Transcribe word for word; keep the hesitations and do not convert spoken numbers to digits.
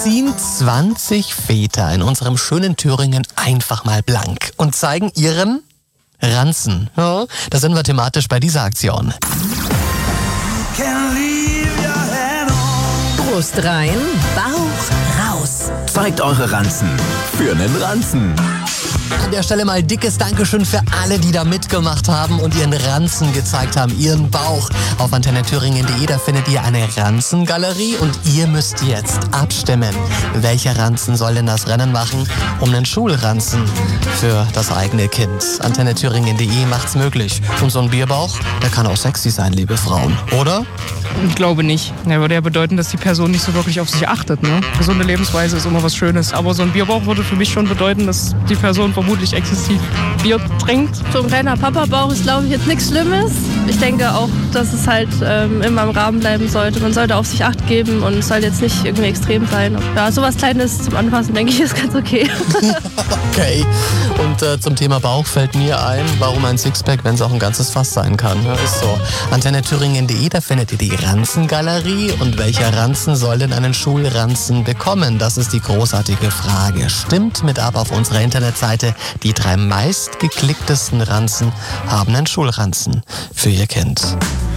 ziehen zwanzig Väter in unserem schönen Thüringen einfach mal blank und zeigen ihren Ranzen. Ja, da sind wir thematisch bei dieser Aktion. Brust rein, Bauch raus. Zeigt eure Ranzen für einen Ranzen. An der Stelle mal dickes Dankeschön für alle, die da mitgemacht haben und ihren Ranzen gezeigt haben, ihren Bauch. Auf antenne thüringen punkt de, da findet ihr eine Ranzengalerie und ihr müsst jetzt abstimmen. Welcher Ranzen soll denn das Rennen machen um einen Schulranzen für das eigene Kind? antenne thüringen punkt de macht's möglich. Und so ein Bierbauch, der kann auch sexy sein, liebe Frauen, oder? Ich glaube nicht. Er würde ja bedeuten, dass die Person nicht so wirklich auf sich achtet. Ne? Gesunde Lebensweise ist immer was Schönes. Aber so ein Bierbauch würde für mich schon bedeuten, dass die Person vermutlich exzessiv Bier trinkt. So ein kleiner Papa-Bauch ist, glaube ich, jetzt nichts Schlimmes. Ich denke auch, dass es halt ähm, immer im Rahmen bleiben sollte. Man sollte auf sich Acht geben und es soll jetzt nicht irgendwie extrem sein. Ja, sowas Kleines zum Anfassen, denke ich, ist ganz okay. Okay. Und äh, zum Thema Bauch fällt mir ein, warum ein Sixpack, wenn es auch ein ganzes Fass sein kann. Ja, ist so. antenne thüringen punkt de, da findet ihr die Ranzengalerie. Und welcher Ranzen soll denn einen Schulranzen bekommen? Das ist die großartige Frage. Stimmt mit ab auf unserer Internetseite. Die drei meistgeklicktesten Ranzen haben einen Schulranzen für ihr Kind.